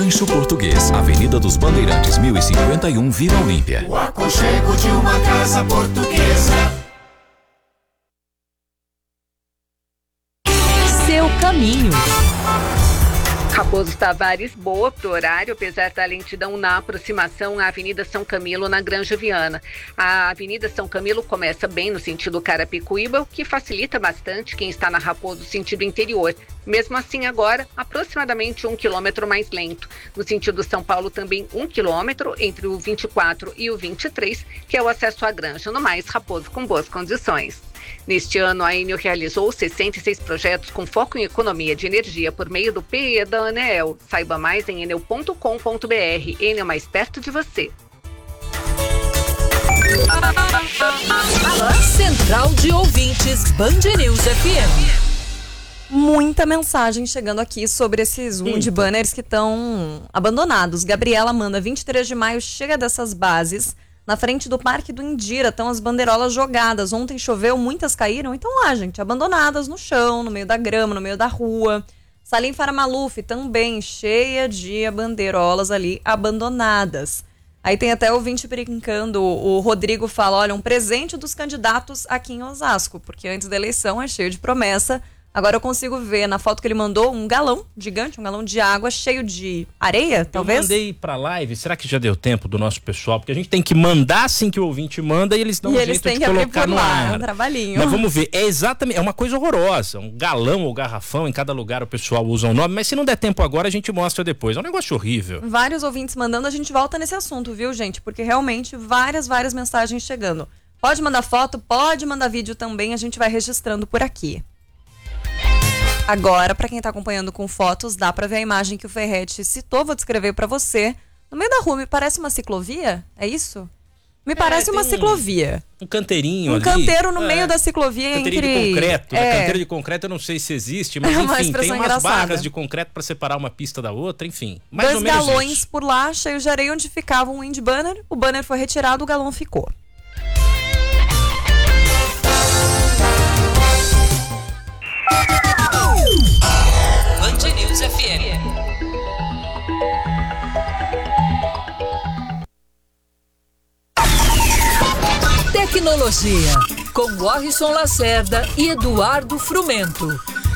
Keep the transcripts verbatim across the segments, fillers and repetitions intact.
Rancho Português, Avenida dos Bandeirantes, mil e cinquenta e um, Vila Olímpia. O aconchego de uma casa portuguesa. Seu caminho. Raposo Tavares, boa pro horário, apesar da lentidão na aproximação à Avenida São Camilo, na Granja Viana. A Avenida São Camilo começa bem no sentido Carapicuíba, o que facilita bastante quem está na Raposo sentido interior. Mesmo assim, agora, aproximadamente um quilômetro mais lento. No sentido São Paulo, também um quilômetro entre o vinte e quatro e o vinte e três, que é o acesso à Granja. No mais, Raposo com boas condições. Neste ano, a Enel realizou sessenta e seis projetos com foco em economia de energia por meio do P E da Aneel. Saiba mais em enel ponto com ponto b r. Enel, mais perto de você. Central de Ouvintes, Band News F M. Muita mensagem chegando aqui sobre esses wind banners que estão abandonados. Gabriela manda: vinte e três de maio chega dessas bases. Na frente do Parque do Indira estão as bandeirolas jogadas. Ontem choveu, muitas caíram. Então lá, gente, abandonadas no chão, no meio da grama, no meio da rua. Salim Faramaluf também, cheia de bandeirolas ali abandonadas. Aí tem até ouvinte brincando, o Rodrigo fala: olha, um presente dos candidatos aqui em Osasco, porque antes da eleição é cheio de promessa. Agora eu consigo ver na foto que ele mandou um galão gigante, um galão de água cheio de areia, talvez? Eu mandei pra live, será que já deu tempo do nosso pessoal? Porque a gente tem que mandar assim que o ouvinte manda e eles dão e um eles jeito de que colocar no ar. É um trabalhinho. Mas vamos ver, é exatamente, é uma coisa horrorosa, um galão ou garrafão, em cada lugar o pessoal usa um nome, mas se não der tempo agora a gente mostra depois, é um negócio horrível. Vários ouvintes mandando, a gente volta nesse assunto, viu, gente? Porque realmente várias, várias mensagens chegando. Pode mandar foto, pode mandar vídeo também, a gente vai registrando por aqui. Agora, para quem tá acompanhando com fotos, dá para ver a imagem que o Ferretti citou, vou descrever para você. No meio da rua, me parece uma ciclovia? É isso? Me parece é, uma ciclovia. Um, um canteirinho um ali. Um canteiro no é. meio da ciclovia Canteirinho entre... de concreto. É. Né? Canteiro de concreto eu não sei se existe, mas é enfim, tem umas engraçada. barras de concreto para separar uma pista da outra, enfim. Mais Dois ou menos galões isso. por lá, cheios de areia, onde ficava um wind banner. O banner foi retirado, o galão ficou. Band News F M. Tecnologia, com Warrison Lacerda e Eduardo Frumento.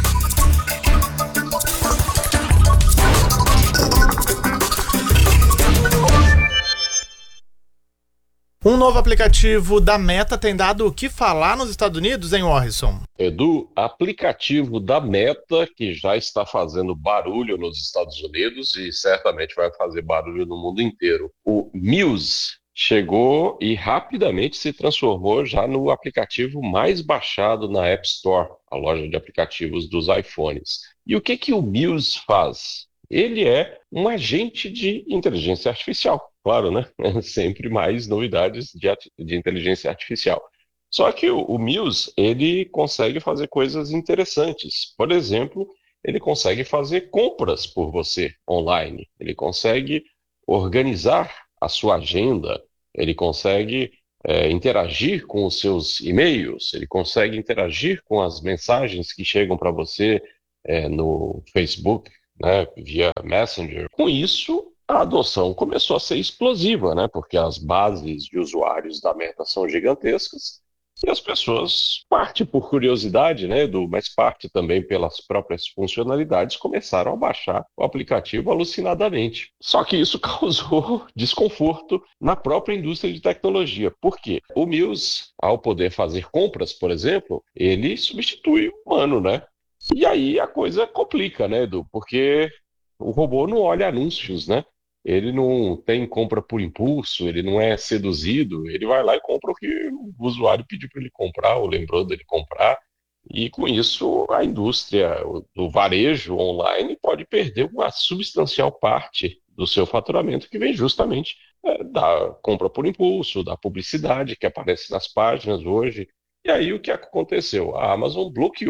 Um novo aplicativo da Meta tem dado o que falar nos Estados Unidos, hein, Warrison? Edu, aplicativo da Meta, que já está fazendo barulho nos Estados Unidos e certamente vai fazer barulho no mundo inteiro. O Muse chegou e rapidamente se transformou já no aplicativo mais baixado na App Store, a loja de aplicativos dos iPhones. E o que que o Muse faz? Ele é um agente de inteligência artificial. Claro, né? Sempre mais novidades de, de inteligência artificial. Só que o, o Muse, ele consegue fazer coisas interessantes. Por exemplo, ele consegue fazer compras por você online. Ele consegue organizar a sua agenda. Ele consegue é, interagir com os seus e-mails. Ele consegue interagir com as mensagens que chegam para você é, no Facebook, né, via Messenger. Com isso, a adoção começou a ser explosiva, né, porque as bases de usuários da Meta são gigantescas e as pessoas, parte por curiosidade, né, Edu, mas parte também pelas próprias funcionalidades, começaram a baixar o aplicativo alucinadamente. Só que isso causou desconforto na própria indústria de tecnologia. Por quê? O Muse, ao poder fazer compras, por exemplo, ele substitui o humano, né? E aí a coisa complica, né, Edu? Porque o robô não olha anúncios, né? Ele não tem compra por impulso, ele não é seduzido, ele vai lá e compra o que o usuário pediu para ele comprar, ou lembrou dele comprar. E com isso a indústria do varejo online pode perder uma substancial parte do seu faturamento, que vem justamente é, da compra por impulso, da publicidade que aparece nas páginas hoje. E aí o que aconteceu? A Amazon bloqueou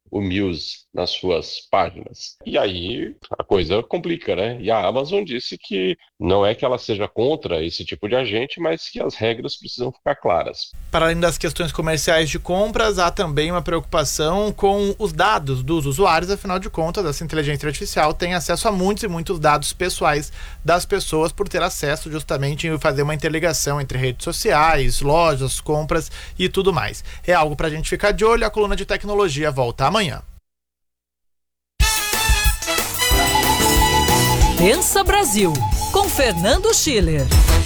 o Muse nas suas páginas. E aí a coisa complica, né? E a Amazon disse que não é que ela seja contra esse tipo de agente, mas que as regras precisam ficar claras. Para além das questões comerciais de compras, há também uma preocupação com os dados dos usuários. Afinal de contas, essa inteligência artificial tem acesso a muitos e muitos dados pessoais das pessoas por ter acesso justamente em fazer uma interligação entre redes sociais, lojas, compras e tudo mais. É algo para a gente ficar de olho. A coluna de tecnologia volta amanhã. Pensa Brasil, com Fernando Schiller.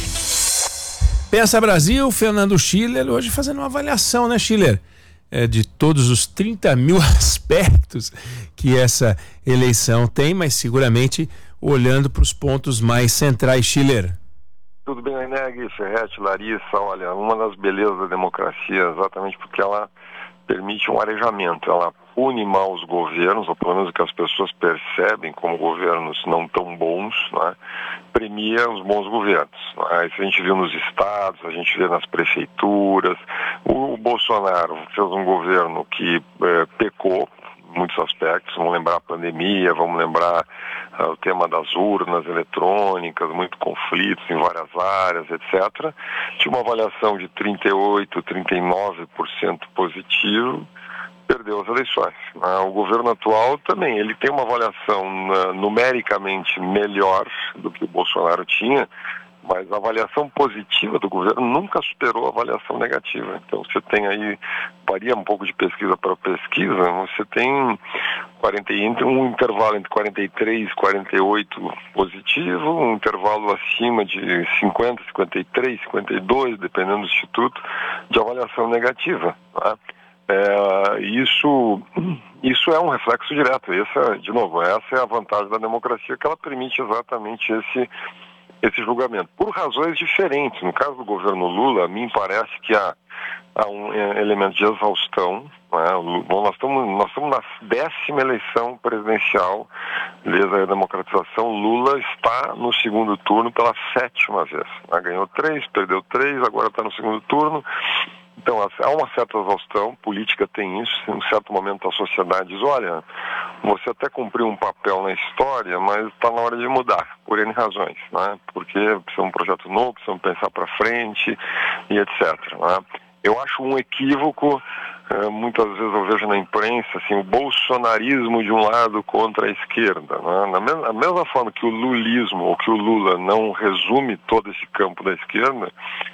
Pensa Brasil, Fernando Schiller, hoje fazendo uma avaliação, né, Schiller? É, de todos os trinta mil aspectos que essa eleição tem, mas seguramente olhando para os pontos mais centrais, Schiller. Tudo bem, Eneg, Ferretti, Larissa, olha, uma das belezas da democracia é exatamente porque ela permite um arejamento, ela pune mal os governos, ou pelo menos o que as pessoas percebem como governos não tão bons, né? Premia os bons governos. Né? Isso a gente viu nos estados, a gente vê nas prefeituras. O, o Bolsonaro fez um governo que é, pecou em muitos aspectos, vamos lembrar a pandemia, vamos lembrar uh, o tema das urnas eletrônicas, muito conflitos em várias áreas, etcétera. Tinha uma avaliação de trinta e oito, trinta e nove por cento positivo, perdeu as eleições. O governo atual também, ele tem uma avaliação uh, numericamente melhor do que o Bolsonaro tinha, mas a avaliação positiva do governo nunca superou a avaliação negativa. Então você tem aí, varia um pouco de pesquisa para pesquisa, você tem quarenta, um intervalo entre quarenta e três e quarenta e oito positivo, um intervalo acima de cinquenta, cinquenta e três, cinquenta e dois, dependendo do instituto, de avaliação negativa. Tá? É, isso, isso é um reflexo direto. Essa, de novo, essa é a vantagem da democracia, que ela permite exatamente esse, esse julgamento, por razões diferentes. No caso do governo Lula, a mim parece que há, há um elemento de exaustão. Né? Bom, nós estamos, nós estamos na décima eleição presidencial desde a democratização. Lula está no segundo turno pela sétima vez. Né? Ganhou três, perdeu três, agora está no segundo turno. Então, há uma certa exaustão, política tem isso, em um certo momento a sociedade diz, olha, você até cumpriu um papel na história, mas está na hora de mudar, por N razões, né? Porque precisa de um projeto novo, precisa pensar para frente e etcétera. Né? Eu acho um equívoco, é, muitas vezes eu vejo na imprensa, assim, o bolsonarismo de um lado contra a esquerda. Né? Na mesma, a mesma forma que o lulismo, ou que o Lula não resume todo esse campo da esquerda,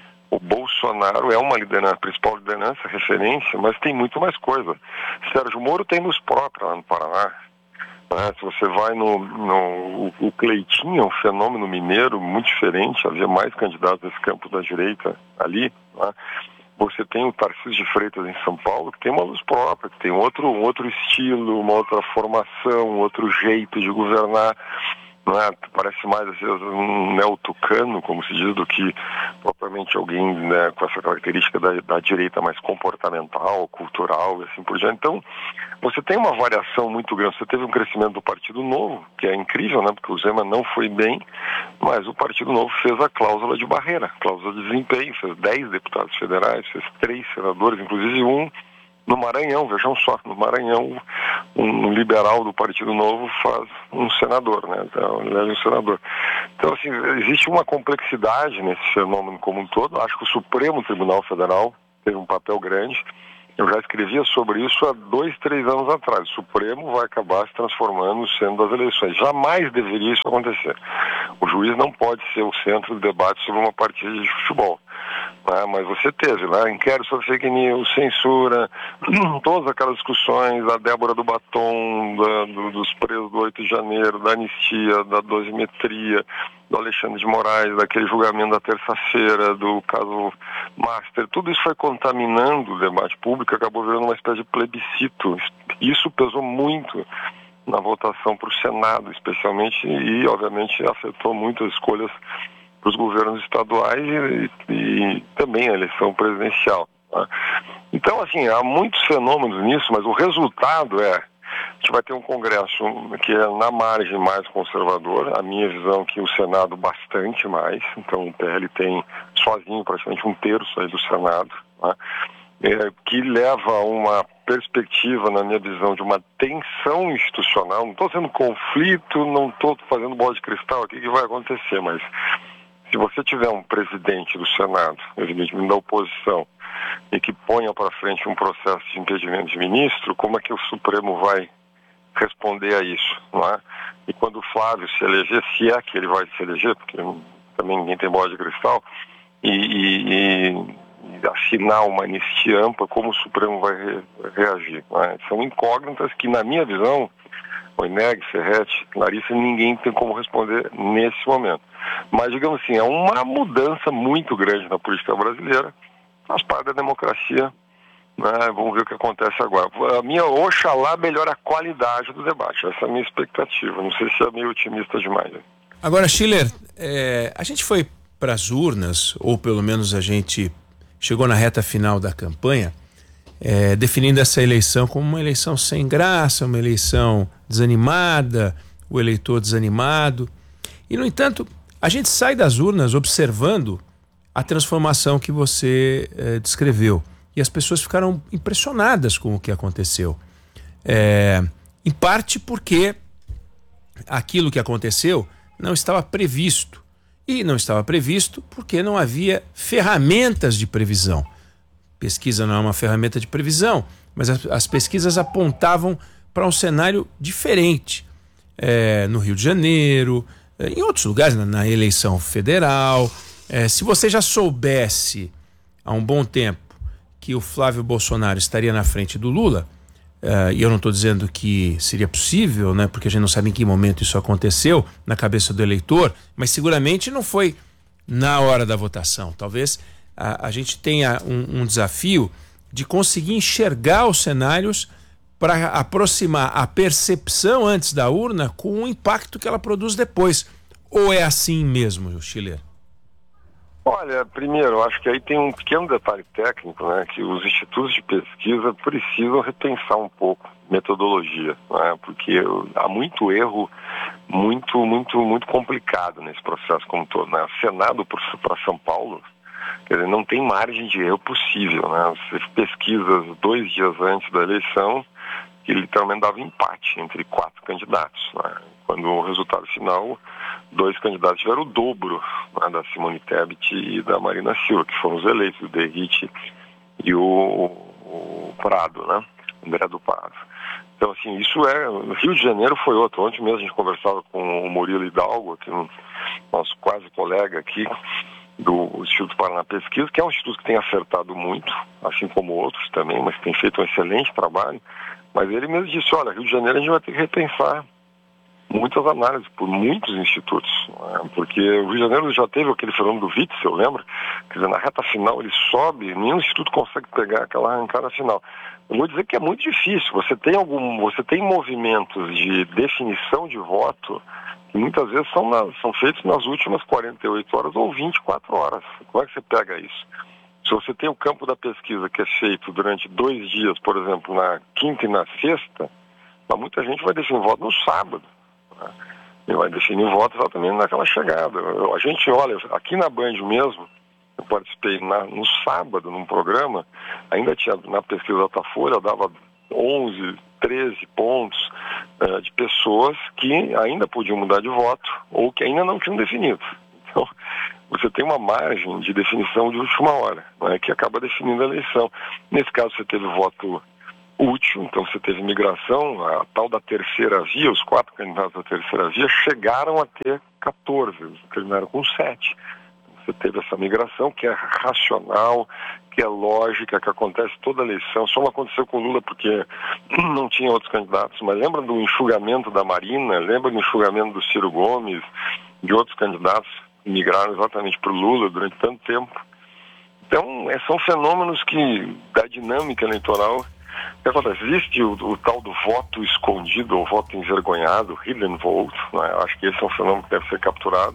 o Bolsonaro é uma liderança, a principal liderança, referência, mas tem muito mais coisa. Sérgio Moro tem luz própria lá no Paraná. Né? Se você vai no, no... O Cleitinho é um fenômeno mineiro muito diferente, havia mais candidatos desse campo da direita ali. Né? Você tem o Tarcísio de Freitas em São Paulo, que tem uma luz própria, que tem outro, um outro estilo, uma outra formação, um outro jeito de governar. Não é? Parece mais às vezes um neo-tucano, como se diz, do que propriamente alguém, né, com essa característica da, da direita mais comportamental, cultural e assim por diante. Então, você tem uma variação muito grande. Você teve um crescimento do Partido Novo, que é incrível, né, porque o Zema não foi bem, mas o Partido Novo fez a cláusula de barreira, cláusula de desempenho, fez dez deputados federais, fez três senadores, inclusive um no Maranhão, vejam só, no Maranhão, um liberal do Partido Novo faz um senador, né? Então, ele é um senador. Então, assim, existe uma complexidade nesse fenômeno como um todo. Acho que o Supremo Tribunal Federal teve um papel grande. Eu já escrevia sobre isso há dois, três anos atrás. O Supremo vai acabar se transformando no centro das eleições. Jamais deveria isso acontecer. O juiz não pode ser o centro do debate sobre uma partida de futebol. Né? Mas você teve lá, né? Inquérito sobre fake news, censura, todas aquelas discussões da Débora do Batom, da, do, dos presos do oito de janeiro, da anistia, da dosimetria, do Alexandre de Moraes, daquele julgamento da terça-feira, do caso Master. Tudo isso foi contaminando o debate público, acabou virando uma espécie de plebiscito. Isso pesou muito na votação para o Senado, especialmente, e obviamente afetou muito as escolhas para os governos estaduais e, e também a eleição presidencial. Tá? Então, assim, há muitos fenômenos nisso, mas o resultado é, a gente vai ter um Congresso que é na margem mais conservador, a minha visão é que o Senado bastante mais, então o P L tem sozinho praticamente um terço aí do Senado, tá? é, que leva a uma perspectiva, na minha visão, de uma tensão institucional. Não estou sendo conflito, não estou fazendo bola de cristal aqui que vai acontecer, mas se você tiver um presidente do Senado, evidentemente da oposição, e que ponha para frente um processo de impedimento de ministro, como é que o Supremo vai responder a isso, não é? E quando o Flávio se eleger, se é que ele vai se eleger, porque também ninguém tem bola de cristal, e, e, e assinar uma anistia ampla, como o Supremo vai re, reagir, não é? São incógnitas que, na minha visão, Oineg, Ferretti, Larissa, ninguém tem como responder nesse momento. Mas, digamos assim, é uma mudança muito grande na política brasileira, faz parte da democracia, né? Vamos ver o que acontece agora. A minha, oxalá, melhora a qualidade do debate, essa é a minha expectativa. Não sei se é meio otimista demais. Né? Agora, Schiller, é, a gente foi para as urnas, ou pelo menos a gente chegou na reta final da campanha, é, definindo essa eleição como uma eleição sem graça, uma eleição desanimada, o eleitor desanimado. E, no entanto, a gente sai das urnas observando a transformação que você é, descreveu. E as pessoas ficaram impressionadas com o que aconteceu. É, em parte porque aquilo que aconteceu não estava previsto. E não estava previsto porque não havia ferramentas de previsão. Pesquisa não é uma ferramenta de previsão, mas as, as pesquisas apontavam para um cenário diferente. É, no Rio de Janeiro, é, em outros lugares, na, na eleição federal. É, se você já soubesse há um bom tempo que o Flávio Bolsonaro estaria na frente do Lula, uh, e eu não estou dizendo que seria possível, né, porque a gente não sabe em que momento isso aconteceu na cabeça do eleitor, mas seguramente não foi na hora da votação. Talvez a, a gente tenha um, um desafio de conseguir enxergar os cenários para aproximar a percepção antes da urna com o impacto que ela produz depois. Ou é assim mesmo, Schiller? Olha, primeiro, eu acho que aí tem um pequeno detalhe técnico, né, que os institutos de pesquisa precisam repensar um pouco metodologia, né, porque há muito erro, muito, muito, muito complicado nesse processo como todo, né? Senado para São Paulo, quer dizer, não tem margem de erro possível, né? Você pesquisa dois dias antes da eleição, que literalmente dava empate entre quatro candidatos, né? Quando o resultado final, dois candidatos tiveram o dobro, né, da Simone Tebet e da Marina Silva, que foram os eleitos, o Derrite e o, o Prado, né? André do Prado. Então, assim, isso é... No Rio de Janeiro foi outro. Ontem mesmo a gente conversava com o Murilo Hidalgo, que é um nosso quase colega aqui do Instituto Paraná Pesquisa, que é um instituto que tem acertado muito, assim como outros também, mas tem feito um excelente trabalho. Mas ele mesmo disse, olha, Rio de Janeiro a gente vai ter que repensar muitas análises por muitos institutos, né? Porque o Rio de Janeiro já teve aquele fenômeno do Witzel, lembra? Quer dizer, na reta final ele sobe, nenhum instituto consegue pegar aquela arrancada final. Eu vou dizer que é muito difícil, você tem algum, você tem movimentos de definição de voto que muitas vezes são, na, são feitos nas últimas quarenta e oito horas ou vinte e quatro horas. Como é que você pega isso? Se você tem o campo da pesquisa que é feito durante dois dias, por exemplo, na quinta e na sexta, mas muita gente vai definir voto no sábado. Né? E vai definir voto exatamente naquela chegada. Eu, a gente olha, aqui na Band mesmo, eu participei na, no sábado num programa, ainda tinha na pesquisa da Folha, dava onze, treze pontos uh, de pessoas que ainda podiam mudar de voto ou que ainda não tinham definido. Então, você tem uma margem de definição de última hora, né, que acaba definindo a eleição. Nesse caso, você teve voto útil, então você teve migração, a tal da terceira via, os quatro candidatos da terceira via chegaram a ter quatorze, terminaram com sete. Você teve essa migração que é racional, que é lógica, que acontece toda a eleição. Só não aconteceu com o Lula porque não tinha outros candidatos, mas lembra do enxugamento da Marina, lembra do enxugamento do Ciro Gomes, de outros candidatos que migraram exatamente para o Lula durante tanto tempo. Então, é, são fenômenos que, da dinâmica eleitoral, que acontece. Existe o, o tal do voto escondido, ou voto envergonhado, hidden vote, né? Acho que esse é um fenômeno que deve ser capturado.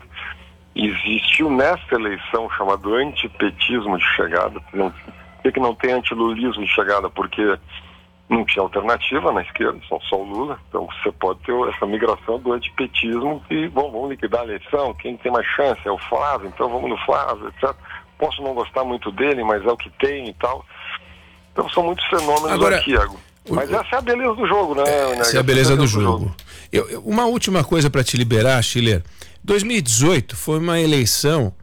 Existiu nesta eleição chamado antipetismo de chegada. Por que, que não tem antilulismo de chegada? Porque não tinha alternativa na esquerda, só, só o Lula. Então você pode ter essa migração do antipetismo que, bom, vamos liquidar a eleição, quem tem mais chance é o Flávio, então vamos no Flávio, etcétera. Posso não gostar muito dele, mas é o que tem e tal. Então são muitos fenômenos Agora, aqui, Iago. Mas o, essa é a beleza do jogo, né? É, essa é a beleza do jogo. jogo. Eu, eu, uma última coisa para te liberar, Schiller. dois mil e dezoito foi uma eleição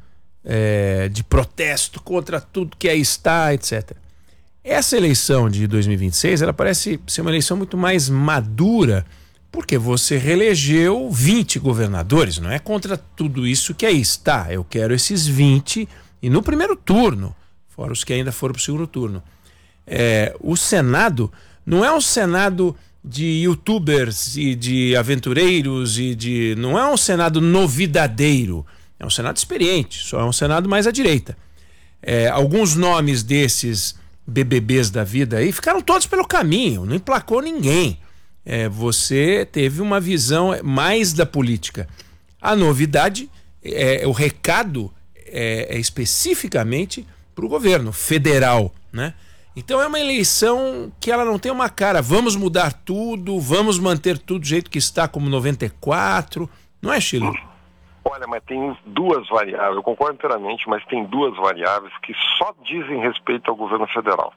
é, de protesto contra tudo que aí está, etcétera. Essa eleição de dois mil e vinte e seis, ela parece ser uma eleição muito mais madura, porque você reelegeu vinte governadores, não é contra tudo isso que aí está. Eu quero esses vinte, e no primeiro turno, fora os que ainda foram para o segundo turno. É, o Senado não é um Senado de youtubers e de aventureiros, e de não é um Senado novidadeiro, é um Senado experiente, só é um Senado mais à direita. É, alguns nomes desses B B Bs da vida aí ficaram todos pelo caminho, não emplacou ninguém. É, você teve uma visão mais da política. A novidade, é, o recado é, é especificamente para o governo federal, né? Então é uma eleição que ela não tem uma cara, vamos mudar tudo, vamos manter tudo do jeito que está, como noventa e quatro, não é, Chile? Olha, mas tem duas variáveis, eu concordo inteiramente, mas tem duas variáveis que só dizem respeito ao governo federal,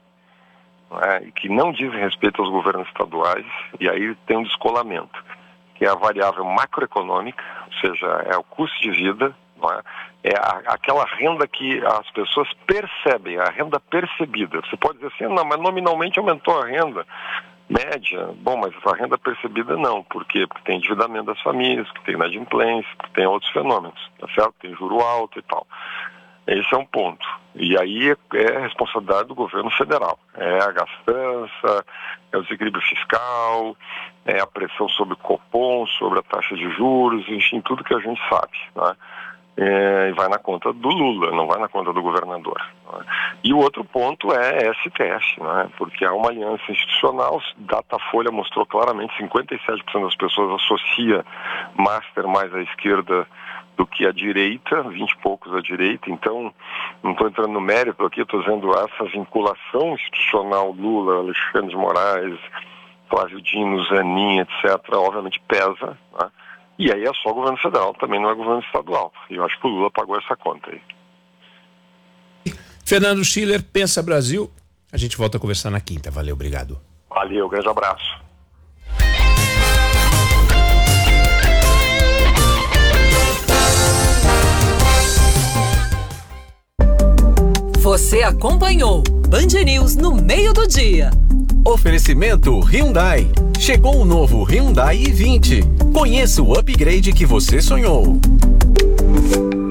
né, e que não dizem respeito aos governos estaduais, e aí tem um descolamento, que é a variável macroeconômica, ou seja, é o custo de vida, não é? É a, aquela renda que as pessoas percebem, a renda percebida. Você pode dizer assim, não, mas nominalmente aumentou a renda média. Bom, mas a renda percebida não. Por quê? Porque tem endividamento das famílias, porque tem inadimplência, porque tem outros fenômenos, tá certo? Tem juro alto e tal. Esse é um ponto. E aí é, é responsabilidade do governo federal. É a gastança, é o desequilíbrio fiscal, é a pressão sobre o Copom, sobre a taxa de juros, enfim, tudo que a gente sabe, né? É, e vai na conta do Lula, não vai na conta do governador, né? E o outro ponto é S T F, né? Porque há uma aliança institucional. Datafolha mostrou claramente, cinquenta e sete por cento das pessoas associa Master mais à esquerda do que à direita, vinte e poucos à direita. Então, não estou entrando no mérito aqui, estou dizendo essa vinculação institucional Lula, Alexandre de Moraes, Flávio Dino, Zanin, etcétera, obviamente pesa, né? E aí é só o governo federal, também não é governo estadual. E eu acho que o Lula pagou essa conta aí. Fernando Schiller, Pensa Brasil. A gente volta a conversar na quinta. Valeu, obrigado. Valeu, grande abraço. Você acompanhou Band News no meio do dia. Oferecimento Hyundai. Chegou o novo Hyundai i vinte. Conheça o upgrade que você sonhou.